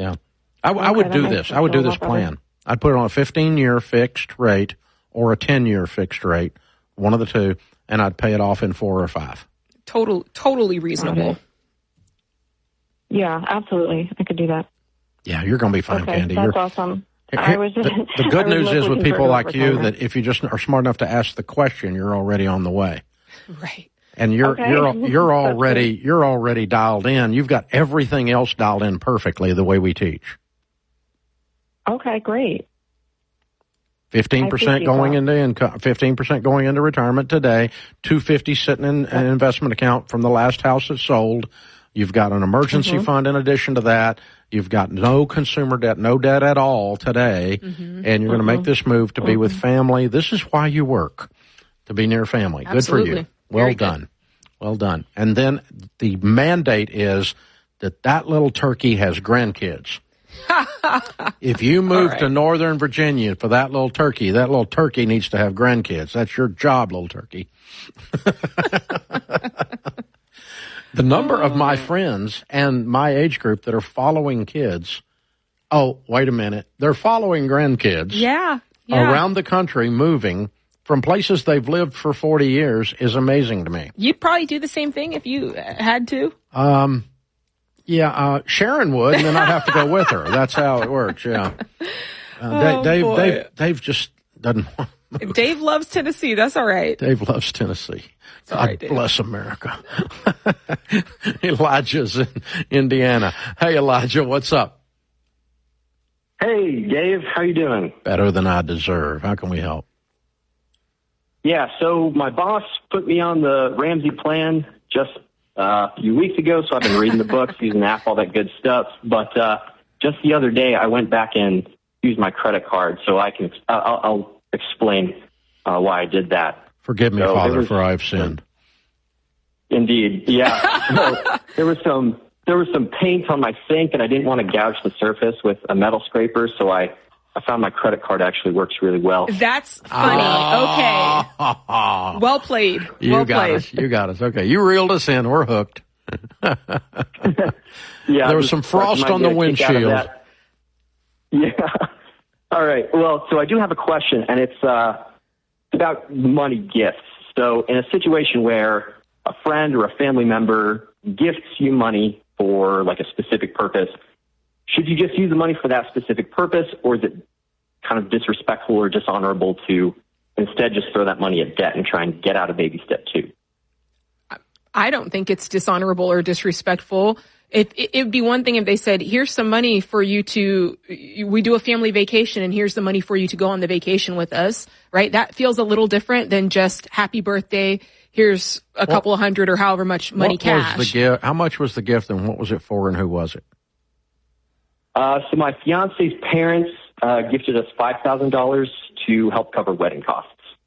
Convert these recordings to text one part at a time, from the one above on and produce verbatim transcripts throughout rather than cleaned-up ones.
Yeah. I, okay, I would do this. I would do this plan. I'd put it on a fifteen-year fixed rate or a ten-year fixed rate, one of the two, and I'd pay it off in four or five. Total, totally reasonable. Okay. Yeah, absolutely. I could do that. Yeah, you're going to be fine, okay, Candy. That's you're, awesome. Here, I was, the, the good news is with people like you retirement. that if you just are smart enough to ask the question, you're already on the way. Right. And you're okay. you're you're already you're already dialed in. You've got everything else dialed in perfectly the way we teach. Okay, great. Fifteen percent going into income, fifteen percent going into retirement today. Two fifty sitting in an investment account from the last house that sold. You've got an emergency mm-hmm. fund in addition to that. You've got no consumer debt, no debt at all today, mm-hmm. and you're mm-hmm. going to make this move to be mm-hmm. with family. This is why you work, to be near family. Absolutely. Good for you. Well Very done. Good. Well done. And then the mandate is that that little turkey has grandkids. If you move right. to Northern Virginia for that little turkey, that little turkey needs to have grandkids. That's your job, little turkey. The number of my friends and my age group that are following kids, oh, wait a minute, they're following grandkids yeah, yeah. around the country moving from places they've lived for forty years is amazing to me. You'd probably do the same thing if you had to. Um, yeah, uh, Sharon would, and then I'd have to go with her. That's how it works, yeah. Uh, oh, Dave, boy. Dave, Dave just doesn't want to move. Dave loves Tennessee. That's all right. Dave loves Tennessee. God right, bless America. Elijah's in Indiana. Hey, Elijah, what's up? Hey, Dave, how you doing? Better than I deserve. How can we help? Yeah, so my boss put me on the Ramsey plan just uh, a few weeks ago, so I've been reading the books, using the app, all that good stuff. But uh, just the other day, I went back and used my credit card, so I can uh, I'll, I'll explain uh, why I did that. Forgive me, so Father, was, for I have sinned. Indeed, yeah. So there was some there was some paint on my sink, and I didn't want to gouge the surface with a metal scraper, so I, I found my credit card actually works really well. That's funny. Oh. Okay. Well played. You well got played. us. You got us. Okay, you reeled us in. We're hooked. Yeah, there was some frost on the windshield. Yeah. All right. Well, so I do have a question, and it's uh, about money gifts. So in a situation where a friend or a family member gifts you money for like a specific purpose, should you just use the money for that specific purpose, or is it kind of disrespectful or dishonorable to instead just throw that money at debt and try and get out of baby step two? I don't think it's dishonorable or disrespectful. If it would be one thing if they said, here's some money for you to, we do a family vacation and here's the money for you to go on the vacation with us, right? That feels a little different than just happy birthday. Here's a couple what, of hundred or however much money what cash. Was the gift, how much was the gift and what was it for and who was it? Uh, so my fiance's parents uh, gifted us five thousand dollars to help cover wedding costs.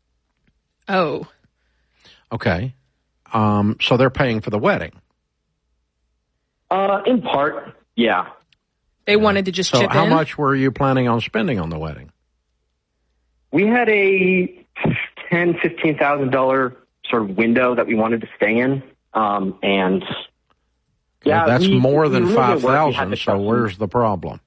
Oh. Okay. Um, so they're paying for the wedding. Uh, in part, yeah. They wanted to just so chip how in? How much were you planning on spending on the wedding? We had a ten, fifteen thousand dollar sort of window that we wanted to stay in, um, and yeah, yeah, that's we, more than we five thousand. So where's the problem?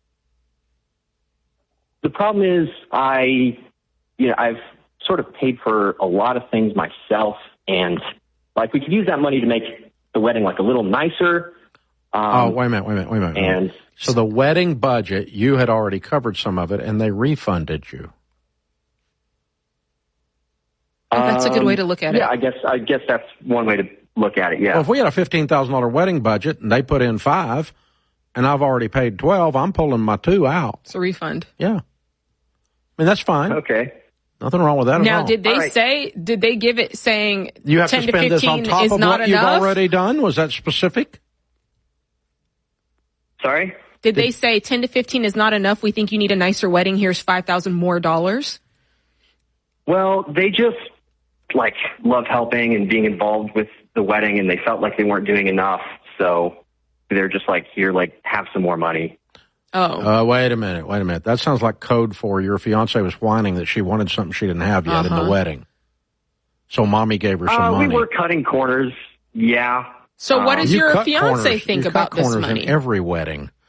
The problem is, I, you know, I've sort of paid for a lot of things myself, and like we could use that money to make the wedding like a little nicer. Um, oh, wait a minute, wait a minute, wait a minute. And so the wedding budget, you had already covered some of it, and they refunded you. Um, that's a good way to look at yeah, it. Yeah, I guess I guess that's one way to look at it. Yeah. Well, if we had a fifteen thousand dollar wedding budget and they put in five, and I've already paid twelve, I'm pulling my two out. It's a refund. Yeah. I mean, that's fine. Okay. Nothing wrong with that at now, all. Now, did they right. say? Did they give it saying you have ten to spend to this on top is of not what enough? you've already done? Was that specific? Sorry? Did, did they say ten to fifteen is not enough? We think you need a nicer wedding. Here's five thousand more dollars. Well, they just like love helping and being involved with the wedding, and they felt like they weren't doing enough, so they're just like, here, like, have some more money. Oh. Uh, wait a minute, wait a minute. That sounds like code for your fiance was whining that she wanted something she didn't have yet uh-huh. in the wedding. So mommy gave her some uh, money. We were cutting corners, yeah. So what does you your cut fiance corners. think you about cut this corners money? in every wedding.